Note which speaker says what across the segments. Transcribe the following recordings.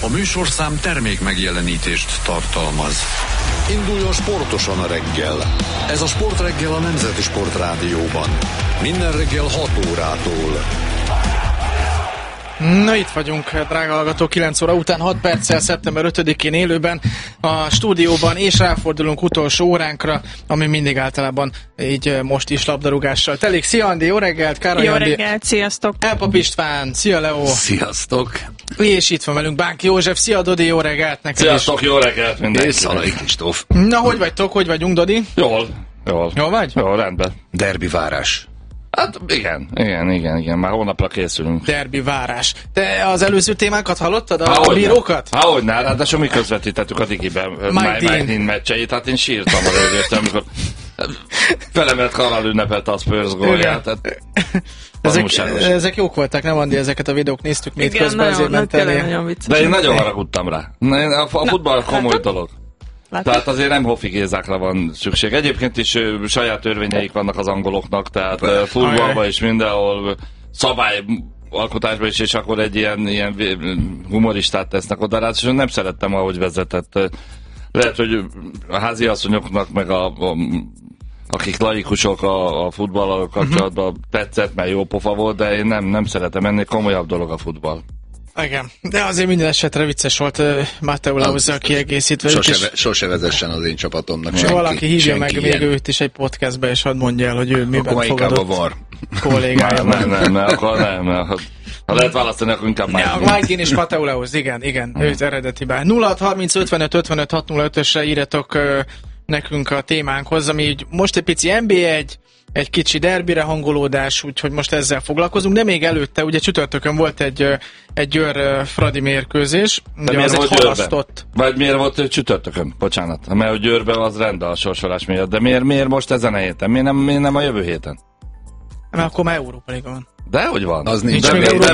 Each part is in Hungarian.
Speaker 1: A műsorszám termék megjelenítést tartalmaz. Induljon sportosan a reggel. Ez a Sportreggel a Nemzeti Sportrádióban. Minden reggel 6 órától.
Speaker 2: Na itt vagyunk, drága hallgató, 9 óra után 6 perccel szeptember 5-én élőben a stúdióban, és ráfordulunk utolsó óránkra, ami mindig általában így most is labdarúgással telik. Szia Andi, jó reggelt, Károly
Speaker 3: jó
Speaker 2: Andi.
Speaker 3: Jó reggelt, sziasztok.
Speaker 2: Elpap István, szia Leo.
Speaker 4: Sziasztok.
Speaker 2: És itt van velünk Bánki József, szia Dodi, jó reggelt neked.
Speaker 5: Sziasztok, jó reggelt mindenkinek.
Speaker 4: És Szalai Kristóf.
Speaker 2: Na, hogy vagytok, hogy vagyunk, Dodi?
Speaker 5: Jól.
Speaker 2: Jól vagy?
Speaker 5: Jól, rendben.
Speaker 4: Derbi várás.
Speaker 5: Hát igen, már hónapra készülünk.
Speaker 2: Derbi várás. Te az előző témákat hallottad? A bírókat?
Speaker 5: Hogyne, ráadásul mi közvetítettük a Digiben Mike Dean meccseit, hát én sírtam a rögöttem, amikor felemelt karral ünnepelte a Spurs gólját.
Speaker 2: Ezek jók voltak, nem Andi, ezeket a videók néztük még
Speaker 3: igen,
Speaker 2: közben, ezért ment elé.
Speaker 5: De én nagyon haragudtam rá. A futball komoly dolog. Tehát azért nem Hoffi Gézákra van szükség. Egyébként is saját törvényeik vannak az angoloknak, tehát futballban is mindenhol szabályalkotásban is, és akkor egy ilyen humoristát tesznek oda rá, és nem szerettem, ahogy vezetett. Lehet, hogy a háziasszonyoknak, meg akik laikusok a futballal kapcsolatban tetszett, mert jó pofa volt, de én nem szeretem, ennél komolyabb dolog a futball.
Speaker 2: Igen, de azért minden esetre vicces volt Matteo Lauzzal kiegészítve.
Speaker 4: Sose vezessen az én csapatomnak
Speaker 2: senki. Valaki hívja meg még őt is egy podcastbe, és hadd mondja el, hogy ő miben fogadott kollégája.
Speaker 5: Nem, akkor nem. Ha lehet választani, akkor inkább
Speaker 2: Mike Dean és Matteo Lauz, igen, őt eredetiben. 0630 55 55 605-ösre írjatok nekünk a témánkhoz, ami így most egy pici NB1, egy kicsi derbire hangolódás, úgyhogy most ezzel foglalkozunk, de még előtte, ugye csütörtökön volt egy Győr-Fradi mérkőzés, ugye az egy halasztott.
Speaker 5: Vagy miért volt csütörtökön? Bocsánat, mert Győrben az rendben a sorsolás miatt, de miért most ezen a héten? Miért nem a jövő héten?
Speaker 2: Mert akkor már Európa Liga van.
Speaker 5: Dehogy van.
Speaker 4: Az nincs.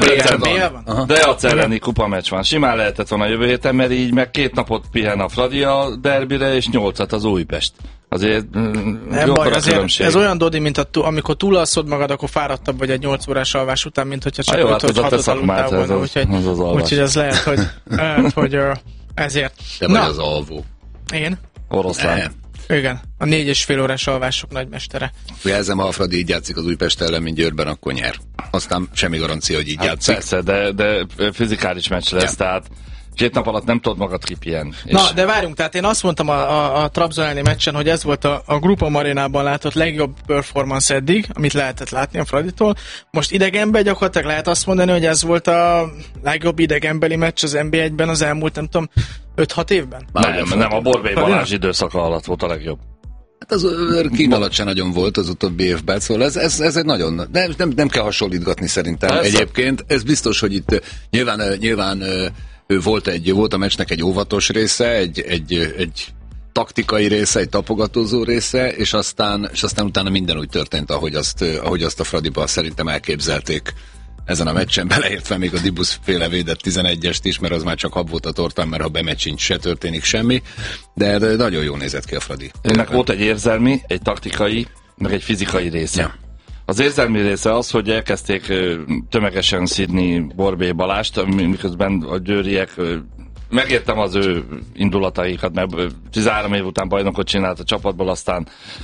Speaker 5: De a elleni kupameccs van. Simán lehetett volna a jövő héten, mert így meg 2 napot pihen a Fradi a derbire, és 8-at az Újpest. Azért
Speaker 2: nem baj, azért ez olyan, Dodi, mint amikor túlalszod magad, akkor fáradtabb vagy egy 8 órás alvás után, mint hogyha csak 5-6-ot aludtál volna. Úgyhogy ez lehet, hogy ezért.
Speaker 4: Te vagy az alvó.
Speaker 2: Én?
Speaker 5: Oroszlán.
Speaker 2: Igen, a 4,5 órás alvások nagymestere.
Speaker 4: Jelzem, ha a Fradi így játszik az Újpest ellen, mint Győrben, akkor nyer. Aztán semmi garancia, hogy így játszik.
Speaker 5: Persze, de fizikális meccs lesz, tehát 2 nap alatt nem tudod magad kipihenni.
Speaker 2: Na, de várjunk, tehát én azt mondtam a Trabzon elleni meccsen, hogy ez volt a Grupa Marinában látott legjobb performance eddig, amit lehetett látni a Fraditól. Most idegenben gyakorlatilag lehet azt mondani, hogy ez volt a legjobb idegenbeli meccs az NB1-ben az elmúlt, nem tudom, 5-6 évben?
Speaker 5: Nem, a Borbély Balázs időszaka alatt volt a legjobb.
Speaker 4: Hát az kín alatt sem nagyon volt az utóbbi évben, szóval ez egy nagyon, nem kell hasonlítgatni szerintem. Persze. Egyébként. Ez biztos, hogy itt nyilván volt a meccsnek egy óvatos része, egy taktikai része, egy tapogatózó része, és aztán utána minden úgy történt, ahogy azt a Fradiban szerintem elképzelték ezen a meccsen, beleértve még a Dibusz féle védett 11-est is, mert az már csak hab volt a tortán, mert ha bemeccsint, se történik semmi, de nagyon jól nézett ki a Fradi.
Speaker 5: Ennek volt egy érzelmi, egy taktikai, meg egy fizikai része. Ja. Az érzelmi része az, hogy elkezdték tömegesen szidni Borbély Balást, miközben a győriek, megértem az ő indulataikat, mert 13 év után bajnokot csinált a csapatból, aztán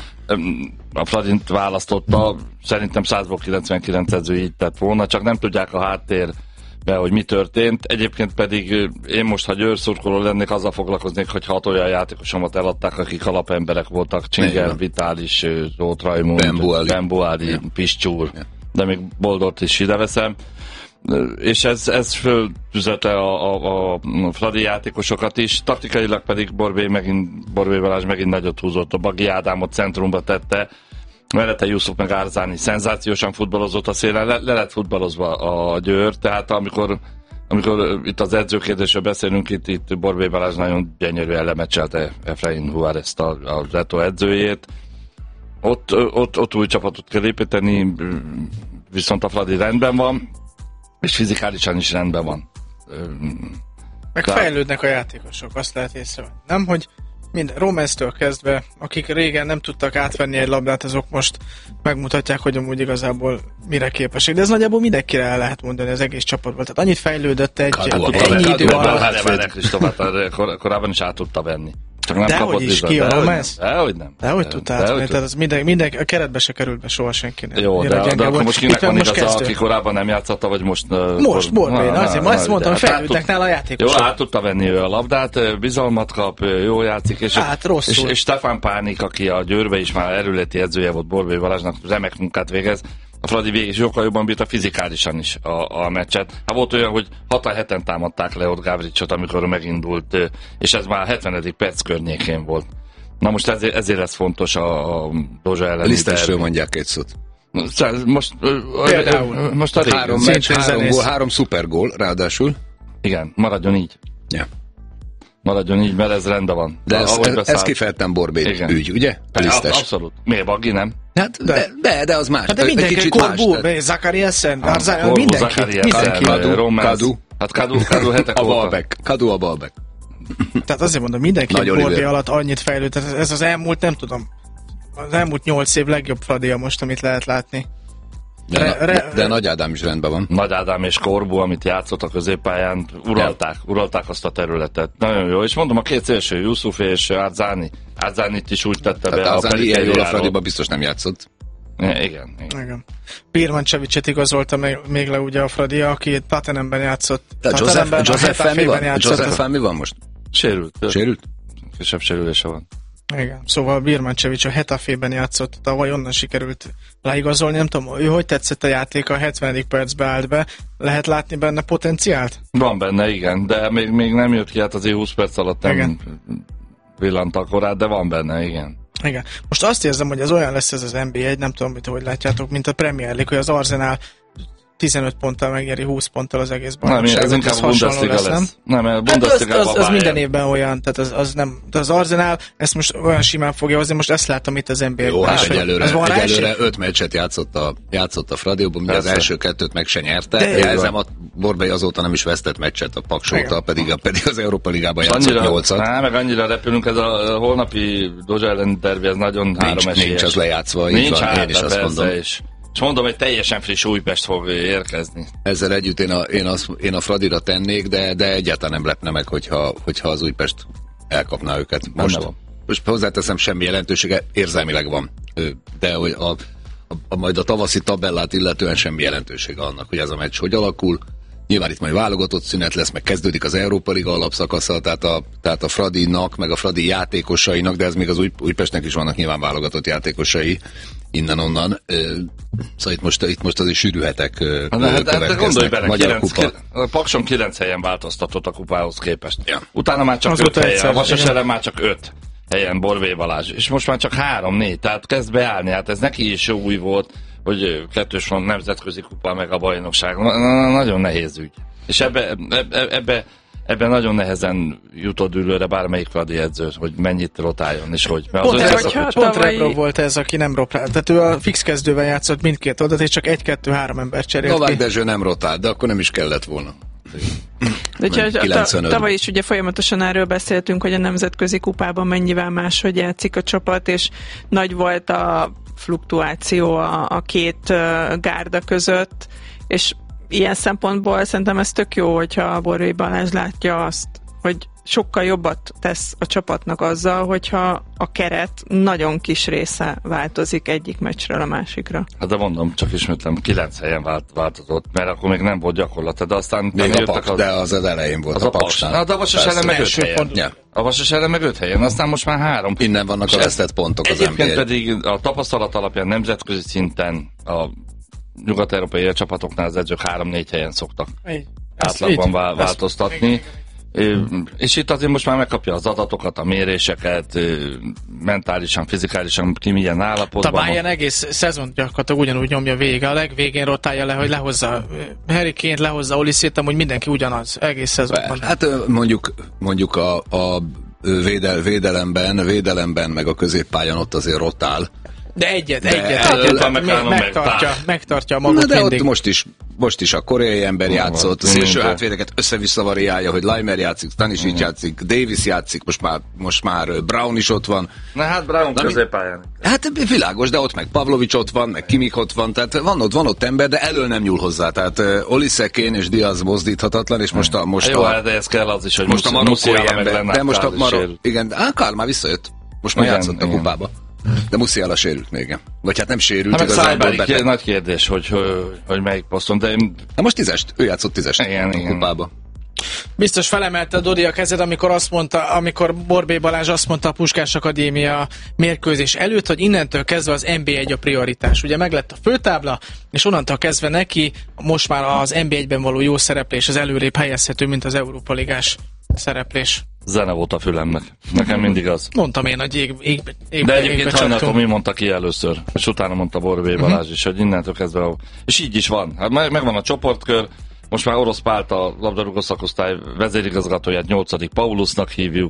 Speaker 5: a Fradint választotta, szerintem 100-ból 99 edző így tett volna, csak nem tudják a háttérbe, hogy mi történt. Egyébként pedig én most, ha Győr szurkoló lennék, azzal foglalkoznék, hogy 6 olyan játékosomat eladták, akik alapemberek voltak, Csinger, Vitális, Tóth Rajmund, Bembuádi, Piscsúr, de még Boldort is ideveszem. És ez föltüzette a Fradi játékosokat is, taktikailag pedig Borbély Balázs megint nagyot húzott, a Bagi Ádámot centrumba tette, Melete Jusuf meg Árzáni szenzációsan futballozott a szélen, le lett futballozva a Győr, tehát amikor itt az edzőkérdésről beszélünk, itt Borbély Balázs nagyon gyönyörűen lemecselte Efrain Juárez-t, a Reto edzőjét. Ott új csapatot kell építeni, viszont a Fradi rendben van, és fizikálisan is rendben van.
Speaker 2: Meg fejlődnek a játékosok, azt lehet észrevenni. Nem, hogy Romesztől kezdve, akik régen nem tudtak átvenni egy labdát, azok most megmutatják, hogy amúgy igazából mire képesek. De ez nagyjából mindenkire el lehet mondani az egész csapatból. Tehát annyit fejlődött ennyi idő alatt.
Speaker 5: Korábban is át tudta venni.
Speaker 2: Dehogy is ki a Romesz?
Speaker 5: Dehogy nem.
Speaker 2: Dehogy tudta átvenni. Tehát az minden a keretbe se került be soha senkinek.
Speaker 5: Jó, de akkor most kinek van igaza, aki korábban nem játszotta, vagy most...
Speaker 2: Most, Borbély, azért azt mondtam, hogy fejlődtek nála a játékosok.
Speaker 5: Jó, át tudta venni ő a labdát, bizalmat kap, jó játszik, és Stefan Pánik, aki a Győrbe is már erőleti edzője volt Borbély Balázsnak, remek munkát végez. A Fradi végig sokkal jobban bírta fizikálisan is a meccset. Hát volt olyan, hogy 6-7-en támadták le ott Gavricsot, amikor megindult, és ez már 70. perc környékén volt. Na most ezért ez fontos a Dózsa elleni.
Speaker 4: Lisztesről mondják egy szót.
Speaker 5: Most a
Speaker 4: 3 meccs, 3 gól, 3 szupergól, ráadásul.
Speaker 5: Igen, maradjon így.
Speaker 4: Ja.
Speaker 5: Maradjon így, mert ez rendben van.
Speaker 4: De ez kifejezetten Borbély ügy, ugye? A Lisztes.
Speaker 5: Abszolút. Miért Baggi, nem?
Speaker 4: Hát de az más.
Speaker 2: Hát de mindenki, Korbú, Zakariasen, mindenki.
Speaker 4: Kadu.
Speaker 5: Hát Kadu hetek óta.
Speaker 4: Kadu a Balbek.
Speaker 2: Tehát azért mondom, mindenki Borbély alatt annyit fejlődött. Ez az elmúlt, nem tudom, az elmúlt 8 év legjobb Fradia most, amit lehet látni.
Speaker 4: De Nagy Ádám is rendben van.
Speaker 5: Nagy Ádám és Korbú, amit játszott a középpályán, uralták azt a területet. Nagyon jó. És mondom, a két szélső, Yusuf és Árzánit is úgy tette be.
Speaker 4: Árzányi ilyen jól a Fradiba biztos nem játszott.
Speaker 5: Igen.
Speaker 2: Pirmancsevicset igazolta még le ugye a Fradia, aki Tottenhamben játszott.
Speaker 4: Joseph mi van most?
Speaker 5: Sérült? Kisebb sérülése van.
Speaker 2: Igen, szóval Birmancevic a Hetafében játszott, tavaly onnan sikerült leigazolni, nem tudom, ő hogy tetszett a játék, a 70. percbe állt be, lehet látni benne potenciált?
Speaker 5: Van benne, igen, de még nem jött ki, hát azért 20 perc alatt nem villant akkor át, de van benne, igen.
Speaker 2: Igen. Most azt érzem, hogy ez olyan lesz ez az NBA, nem tudom, hogy látjátok, mint a Premier League, hogy az Arsenal 15 ponttal megnyeri 20 ponttal az egész bajnokságot.
Speaker 5: Nem, ez inkább Bundesliga lesz. Nem,
Speaker 2: az minden évben olyan, tehát az nem, de az Arsenal ezt most olyan simán fogja hozni, most ezt látom itt az NBA-ben.
Speaker 4: Jó, hát egyelőre 5 meccset játszott a Fradióban, ugye az első 2-t meg se nyerte. Jelzem, a Borbély azóta nem is vesztett meccset a Paksóttal, pedig az Európa Ligában játszott 8-at.
Speaker 5: Meg annyira repülünk, ez a holnapi Dózsa elleni derbi, ez nagyon háromesélyes.
Speaker 4: Nincs az lejátszva, így van, én is azt mondom.
Speaker 5: És mondom, hogy teljesen friss Újpest fog érkezni.
Speaker 4: Ezzel együtt én a Fradira tennék, de egyáltalán nem lepne meg, hogyha az Újpest elkapná őket. Most hozzáteszem, semmi jelentősége, érzelmileg van. De hogy majd a tavaszi tabellát illetően semmi jelentősége annak, hogy ez a meccs hogy alakul. Nyilván itt majd válogatott szünet lesz, meg kezdődik az Európa Liga alapszakasza, tehát a Fradinak, meg a Fradi játékosainak, de ez még az Újpestnek is vannak nyilván válogatott játékosai innen-onnan. Szóval itt most azért sűrűhetek következnek.
Speaker 5: De gondolj bele,
Speaker 4: Magyar kupa.
Speaker 5: A Pakson 9 helyen változtatott a kupához képest. Ja. Utána már csak 5 helyen, a Vasas ellen már csak 5 helyen Borbély Balázs, és most már csak 3-4, tehát kezd beállni, hát ez neki is új volt, hogy 2-s van nemzetközi kupa meg a bajnokság. Nagyon nehéz ügy. És ebben nagyon nehezen jutott ülőre bármelyik Fradi edző, hogy mennyit rotáljon, és hogy.
Speaker 2: Pont Rebrov volt ez, aki nem rotált. Tehát ő a fix kezdőben játszott mindkét oldalt, és csak 1-2-3 ember cserélt.
Speaker 4: Novák Dezső nem rotált, de akkor nem is kellett volna.
Speaker 3: De tavaly is ugye folyamatosan erről beszéltünk, hogy a nemzetközi kupában mennyivel máshogy játszik a csapat, és nagy volt a fluktuáció a két gárda között, és ilyen szempontból szerintem ez tök jó, hogyha a Borbély Balázs látja azt, hogy sokkal jobbat tesz a csapatnak azzal, hogyha a keret nagyon kis része változik egyik meccsről a másikra.
Speaker 5: Hát de mondom, csak ismétlem, 9 helyen változott, mert akkor még nem volt gyakorlat, de aztán...
Speaker 4: De az elején volt a Paksnál.
Speaker 5: De a Vasas ellen meg 5 helyen. A Vasas ellen meg 5 helyen, aztán most már 3.
Speaker 4: Innen vannak a vesztett pontok az
Speaker 5: egyébként pedig a tapasztalat alapján nemzetközi szinten a nyugat-európai csapatoknál az edzők 3-4 helyen szoktak átlagban változtatni. És itt azért most már megkapja az adatokat, a méréseket, mentálisan, fizikálisan ki milyen állapotban.
Speaker 2: A Bayern egész szezon gyakorlatilag ugyanúgy nyomja végig. A legvégén rotálja le, hogy lehozza Harry Kane-t, lehozza Olisét, amúgy mindenki ugyanaz, egész szezonban.
Speaker 4: Hát mondjuk a védelemben, meg a középpályán ott azért rotál.
Speaker 2: De egyet megtartja magot
Speaker 4: de
Speaker 2: mindig.
Speaker 4: Ott most is most is a koreai ember játszott, a szélső hátvédeket össze-vissza variálja, hogy Laimer játszik, Stanisic játszik, Davis játszik, most már Brown is ott van.
Speaker 5: Na hát Brown középpályán.
Speaker 4: Hát világos, de ott meg Pavlovics ott van, meg Kimmich ott van, tehát van ott ember, de elől nem nyúl hozzá, tehát Olise, Kane és Diaz mozdíthatatlan, és most
Speaker 5: de ez kell az is, hogy
Speaker 4: most a marokkói ember, de most igen, Karl már visszajött, most már játszott a kupába. De Musiala sérült még. Vagy hát nem sérült,
Speaker 5: igazából beteg. Nagy kérdés, hogy melyik poszton, de én...
Speaker 4: Na most 10-est, ő játszott 10-est a kupába.
Speaker 2: Biztos felemelte a Dodi a kezed, amikor Borbély Balázs azt mondta a Puskás Akadémia mérkőzés előtt, hogy innentől kezdve az NB1 a prioritás. Ugye meglett a főtábla, és onnantól kezdve neki most már az NB1-ben való jó szereplés az előrébb helyezhető, mint az Európa Ligás szereplés.
Speaker 5: Zene volt a fülemnek. Nekem mindig az.
Speaker 2: Mondtam én, hogy
Speaker 5: de egyébként sajnálom, mi mondta ki először. És utána mondta Borbély Balázs is, hogy innentől kezdve... És így is van. Hát megvan a csoportkör, most már Orosz Pált a labdarúgó szakosztály vezérigazgatóját 8. Paulusnak hívjuk,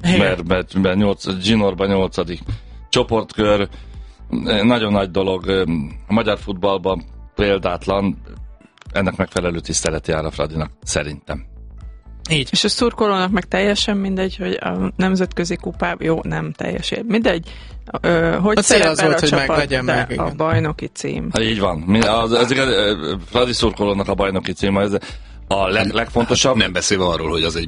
Speaker 5: mert Zsinorban 8. csoportkör. Nagyon nagy dolog. A magyar futballban példátlan. Ennek megfelelő tiszteleti jár a Fradinak, szerintem.
Speaker 3: Így. És a szurkolónak meg teljesen mindegy, hogy a nemzetközi kupában, jó, nem teljesen, mindegy, hogy szerepel a csapat, de a bajnoki cím.
Speaker 5: Hát így van. Az Fradi szurkolónak a bajnoki cím, ez a legfontosabb.
Speaker 4: Nem beszélve arról, hogy az egy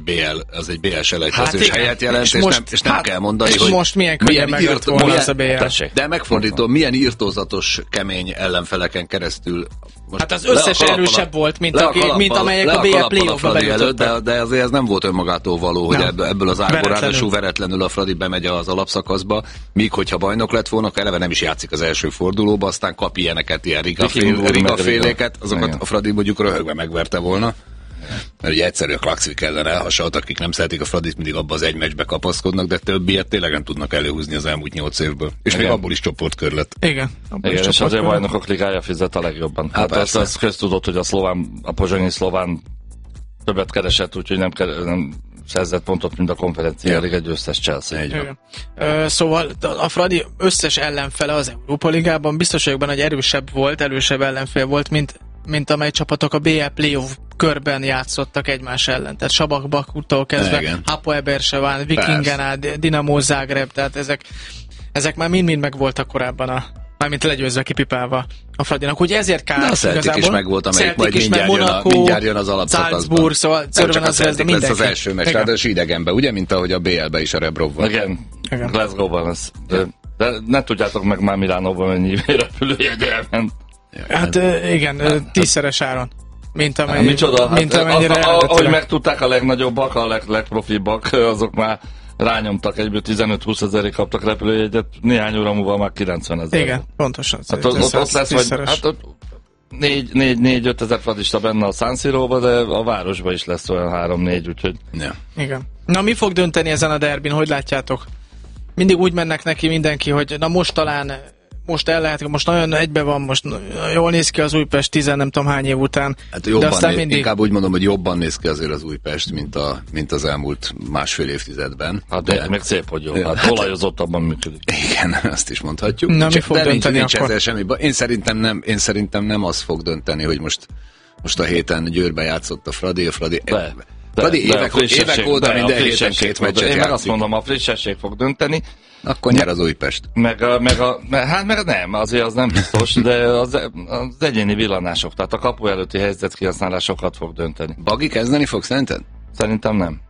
Speaker 4: BL selejtezős helyet jelent, és nem kell mondani,
Speaker 2: hogy most milyen könnyen meglett volna az a BL.
Speaker 4: De megfordítom, milyen irtózatos, kemény ellenfeleken keresztül.
Speaker 2: Hát az összes erősebb volt, mint amelyek a BL playoffba bejutottak.
Speaker 4: De azért ez nem volt önmagától való, hogy ebből az ágból ráadásul veretlenül a Fradi bemegy az alapszakaszba, míg hogyha bajnok lett volna, eleve nem is játszik az első fordulóba, aztán kap ilyeneket, ilyen rigaféléket, azokat a Fradi mondjuk röhögve megverte volna. Mert ugye egyszerű a Klaxvik ellen elhasonlott, akik nem szeretik a Fradit, mindig abba az egy meccsbe kapaszkodnak, de több ilyet tényleg nem tudnak előhúzni az elmúlt 8 évből. És még abból is csoportkör lett.
Speaker 2: Igen,
Speaker 5: és azért bajnokok ligája fizet a legjobban. Hát az köztudott, hogy a pozsonyi szlován többet keresett, úgyhogy nem szerzett pontot, mint a konferencia liga győztes Chelsea.
Speaker 2: Szóval a Fradi összes ellenfele az Európa Ligában biztos vagyok benne, hogy erősebb ellenfél volt, mint amely csapatok a BL playoff körben játszottak egymás ellen. Tehát Sabak Bakútól kezdve, Hapoel Berseván, Vikingenál, Dinamo Zágráb, tehát ezek már mind-mind megvoltak korábban mármint legyőzve, kipipálva a Fradinak. Úgy ezért kár.
Speaker 4: A Celtic is megvolt, amelyik majd mindjárt jön az alapszakaszban.
Speaker 2: Salzburg, szóval
Speaker 4: csak a Celtic lesz az első meccs, ráadásul idegenben, ugye, mint ahogy a BL-be is a Rebrov van.
Speaker 5: Igen. Glasgow-ban lesz. De ne tudjátok meg már Milánóban mennyi repülőjegy elment.
Speaker 2: Hát igen, 10-szeres áron. Mint amennyire
Speaker 5: ahogy megtudták a legnagyobbak, a legprofibbak, azok már rányomtak egyből 15-20 ezerig kaptak repülőjegyet, néhány óra múlva már 90 ezer.
Speaker 2: Igen, pontosan.
Speaker 5: Hát ott lesz, vagy 4-5 ezer fradista benne a San Siróba, de a városban is lesz olyan 3-4, úgyhogy...
Speaker 4: Ja.
Speaker 2: Igen. Na, mi fog dönteni ezen a derbin, hogy látjátok? Mindig úgy mennek neki mindenki, hogy na most el lehet, most nagyon egybe van, most jól néz ki az Újpest 10 nem tudom hány év után.
Speaker 4: Hát inkább úgy mondom, hogy jobban néz ki azért az Újpest, mint az elmúlt másfél évtizedben.
Speaker 5: Hát de meg szép, hogy jó. Hát olajozottabban működik.
Speaker 4: Igen, azt is mondhatjuk.
Speaker 2: Na, mi fog dönteni
Speaker 4: nincs ezzel semmi. Én szerintem nem az fog dönteni, hogy most a héten Győrben játszott a Fradi. Fradi évek óta minden héten 2 meccset játszik.
Speaker 5: Én meg azt mondom, a frissesség fog dönteni.
Speaker 4: Akkor nyer az Újpest.
Speaker 5: Meg nem, azért az nem biztos, de az egyéni villanások, tehát a kapu előtti helyzet kihasználás sokat fog dönteni.
Speaker 4: Bagi kezdeni fog szerinted?
Speaker 5: Szerintem nem.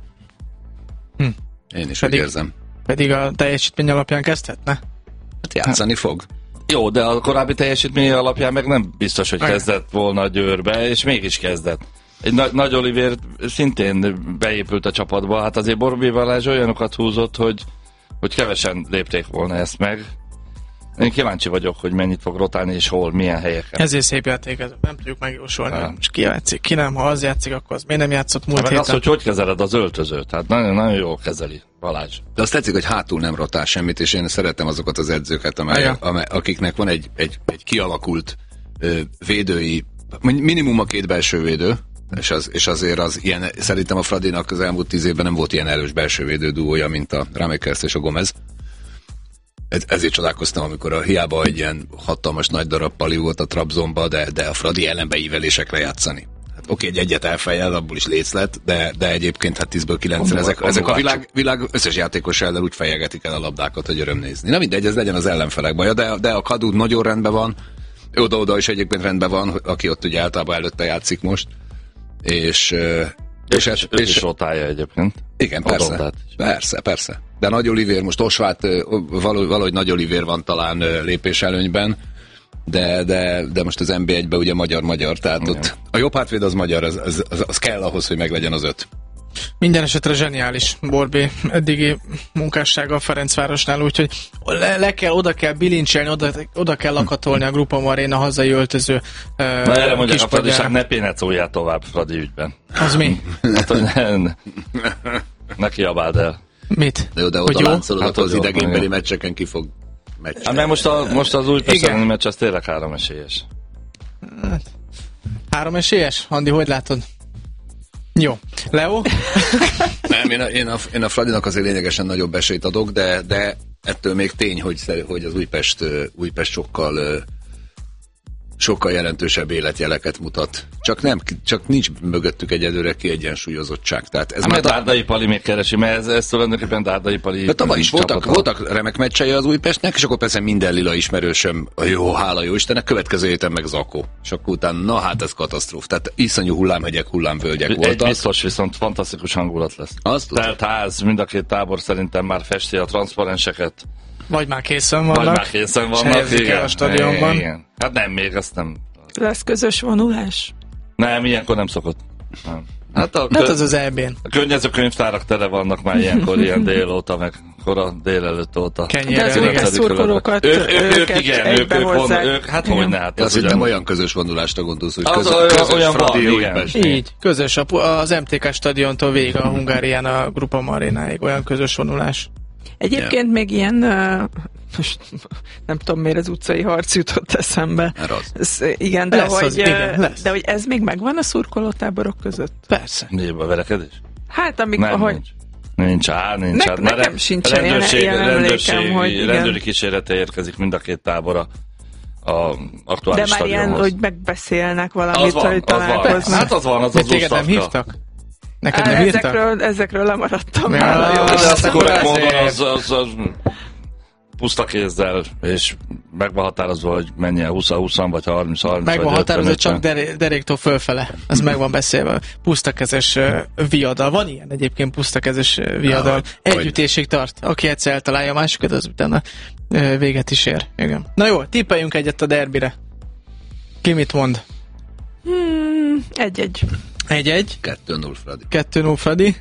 Speaker 4: Én is úgy érzem.
Speaker 2: Pedig a teljesítmény alapján kezdhetne?
Speaker 4: Hát játszani fog.
Speaker 5: Jó, de a korábbi teljesítmény alapján meg nem biztos, hogy kezdett volna Győrbe, és mégis kezdett. Egy Nagy Olivér szintén beépült a csapatba, hát azért Borbély Balázs olyanokat húzott, hogy kevesen lépték volna ezt meg. Én kíváncsi vagyok, hogy mennyit fog rotálni, és hol, milyen helyeken.
Speaker 2: Ezért szép játék, ez nem tudjuk megjósolni. És ki játszik, ki nem, ha az játszik, akkor az miért nem játszott múlt héten?
Speaker 5: Az, hogy kezeled az öltözőt, hát nagyon, nagyon jól kezeli Balázs.
Speaker 4: De azt tetszik, hogy hátul nem rotál semmit, és én szeretem azokat az edzőket, akiknek van egy kialakult védői, minimum a 2 belső védő, és azért az ilyen, szerintem a Fradinak az elmúlt 10 évben nem volt ilyen erős belső védő duója, mint a Ramekers és a Gomez. ezért csodálkoztam, amikor a hiába egy ilyen hatalmas nagy darab pali volt a Trabzonba, de a Fradi ellenbeívelésekre játszani. Hát oké, egy egyet elfejel, abból is léc lett, de egyébként hát 10-ből 9-en ezek a világ összes játékos ellen úgy fejegetik el a labdákat, hogy öröm nézni. Na mindegy, ez legyen az ellenfelek baja, de a Kadu nagyon rendben van, oda-oda is egyébként rendben van, aki ott ugye általában előtte játszik most, és
Speaker 5: rotálja egyébként.
Speaker 4: Igen, persze. De Nagy Olivér, most Osvát valahogy Nagy Olivér van talán lépés előnyben, de most az NB1-ben ugye magyar, tehát ott a jobb hátvéd az magyar, az kell ahhoz, hogy meglegyen az 5.
Speaker 2: Minden esetre zseniális Borbé eddigi munkássága a Ferencvárosnál, úgyhogy oda kell bilincselni, oda kell lakatolni a Grupa Aréna hazai öltöző
Speaker 5: erre mondják a Fradi, ne pénecóljál tovább Fradi ügyben.
Speaker 2: Az mi?
Speaker 5: Hát, hogy ne kiabáld el.
Speaker 2: Mit?
Speaker 4: De oda láncolod, hát az idegenbeli meccseken ki fog meccsel.
Speaker 5: Hát mert most az Újpest elleni meccs az tényleg 3 esélyes.
Speaker 2: 3 esélyes? Andi, hogy látod? Jó. Leo?
Speaker 4: Nem, én a Fradinak azért lényegesen nagyobb esélyt adok, de ettől még tény, hogy az Újpest sokkal jelentősebb életjeleket mutat. Csak nincs mögöttük egyelőre kiegyensúlyozottság. Tehát ez
Speaker 5: már Dárdai Pali még keresi, mert ez tulajdonképpen Dárdai Pali.
Speaker 4: De tavaly is voltak remek meccsei az Újpestnek, és akkor persze minden lila ismerősöm, jó, hála jó Istennek, következő héten meg Zakó. És akkor utána, ez katasztróf. Tehát iszonyú hullámhegyek, hullámvölgyek voltak.
Speaker 5: Egy biztos, viszont fantasztikus hangulat lesz. Telt ház, mind a két tábor szerintem már festi a transzparenseket.
Speaker 2: Vagy már készen vannak.
Speaker 5: Igen.
Speaker 2: A stadionban.
Speaker 5: Igen. Hát nem, még azt nem.
Speaker 3: Lesz közös vonulás?
Speaker 5: Nem, ilyenkor nem szokott. Nem.
Speaker 2: Hát az EB-n.
Speaker 5: A környező könyvtárak tele vannak már ilyenkor, ilyen dél óta, meg kora délelőtt óta.
Speaker 3: De az Újpest szurkolókat ők egybehozzák.
Speaker 5: Hát hogyne, hát.
Speaker 4: Azt hittem olyan közös vonulást gondolsz, hogy
Speaker 5: olyan Fradi,
Speaker 2: Újpest. Így, közös, az MTK stadiontól végig a Hungárián a Grupa Arénáig, olyan közös vonulás.
Speaker 3: Egyébként még ilyen, nem tudom miért az utcai harc jutott eszembe. Igen, de hogy ez még megvan a szurkolótáborok között?
Speaker 2: Persze.
Speaker 5: Nézd a verekedés?
Speaker 3: Hát amikor,
Speaker 5: Nincs.
Speaker 3: Nekem sincsen ilyen emlékem, hogy
Speaker 5: rendőri kísérete érkezik mind a két tábor a aktuális
Speaker 3: de már ilyen, hogy megbeszélnek valamit, hogy találkoznak.
Speaker 5: Hát az van, az
Speaker 2: téged nem hívtak? Neked nem írtak?
Speaker 3: Ezekről lemaradtam.
Speaker 5: De azt korrekt módon az puszta kézzel, és meg van határozva, hogy menjen 20 vagy 30.
Speaker 2: Meg van határozva, csak deréktől fölfele. Ez meg van beszélve. Pusztakezes viadal. Van ilyen egyébként pusztakezes viadal. Együttésig tart. Aki egyszer eltalálja a másikat, az utána véget is ér. Igen. Na jó, tippeljünk egyet a derbire. Ki mit mond?
Speaker 3: 1-1.
Speaker 2: 1-1.
Speaker 4: 2-0 Fradi.
Speaker 2: 2-0 Fradi.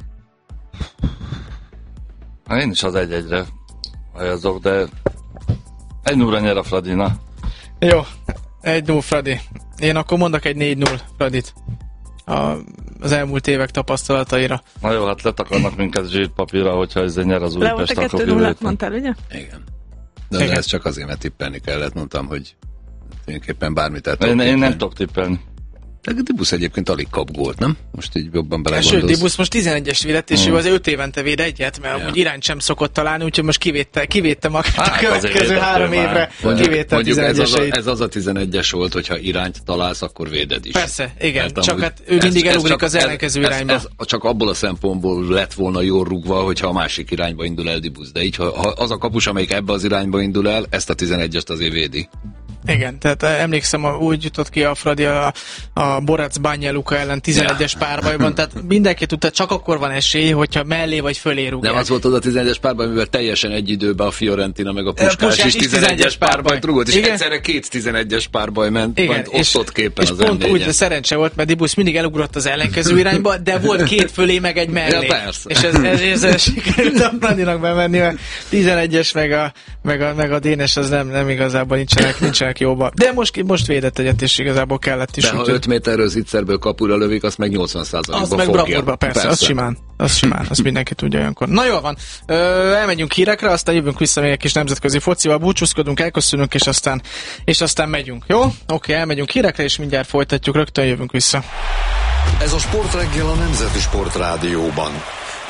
Speaker 5: Én is az 1-1-re hajazok, de 1-0-ra nyer a Fradi, na.
Speaker 2: Jó, 1-0 Fradi. Én akkor mondok egy 4-0 Fradit. Az elmúlt évek tapasztalataira.
Speaker 5: Na jó, hát letakarnak minket zsírpapírra, hogyha ezzel nyer az Újpest,
Speaker 3: akkor kivétel. Mondtál, ugye?
Speaker 4: Igen. De ez csak azért, mert tippelni kellett. Mondtam, hogy tulajdonképpen bármit el
Speaker 5: én nem tudok tippelni.
Speaker 4: De Dibusz egyébként alig kap gólt, nem? Most így jobban belegondolsz.
Speaker 2: Sőt, Dibusz most 11-es védett, és ő az 5 évente véd egyet, mert úgy irányt sem szokott találni, úgyhogy most kivédte magát a következő 3 évre. Kivétte a 11-eseit.
Speaker 4: Ez az a 11-es volt, hogyha irányt találsz, akkor véded is.
Speaker 2: Persze, igen, csak hát ő mindig elugrik az ellenkező irányba.
Speaker 4: Ez csak abból a szempontból lett volna jól rúgva, hogyha a másik irányba indul el Dibusz. De így, ha az a kapus, amelyik ebbe az irányba indul el, ezt a 11-est azért védi.
Speaker 2: Igen, tehát emlékszem, úgy jutott ki a Fradi a Borac Bánja-Luka ellen 11-es párbajban, tehát mindenki tudta, csak akkor van esély, hogyha mellé vagy fölé rúgják.
Speaker 4: Nem az volt az a 11-es párbaj, mivel teljesen egy időben a Fiorentina meg a Puskás is 11-es párbajt rúgott, és egyszerre 2 11-es párbaj ment, majd osztott képen az M4-en. És pont úgy, de
Speaker 2: szerencse volt, mert Dibusz mindig elugrott az ellenkező irányba, de volt 2 fölé, meg egy mellé.
Speaker 4: Ja, persze.
Speaker 2: És ez sikerült a Fradinak bemenni, mert 11-es meg a Dénes az nem igazából nincsenek jóba. De most védett egyet, és igazából kellett is.
Speaker 4: De ha 5 méterről zicserből kapura lövik, azt meg 80%-ba
Speaker 2: az meg bravúrba, persze. Az simán, azt mindenki tudja olyankor. Na jól van, elmegyünk hírekre, aztán jövünk vissza még egy kis nemzetközi focival, búcsúzkodunk, elköszönünk, és aztán megyünk. Jó? Oké, elmegyünk hírekre, és mindjárt folytatjuk, rögtön jövünk vissza.
Speaker 1: Ez a Sportreggel a Nemzeti Sportrádióban.